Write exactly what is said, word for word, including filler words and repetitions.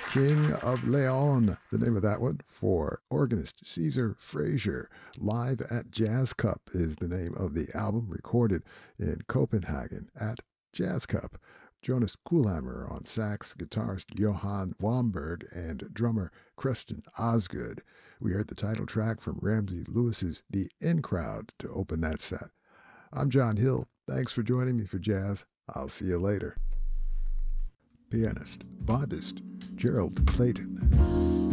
King of Leon, the name of that one, for organist Caesar Frazier. Live at Jazz Cup is the name of the album, recorded in Copenhagen at Jazz Cup. Jonas Kuhlhammer on sax, guitarist Johan Wamberg, and drummer Preston Osgood. We heard the title track from Ramsey Lewis's The In Crowd to open that set. I'm John Hill. Thanks for joining me for Jazz. I'll see you later. Pianist, vibist, Gerald Clayton.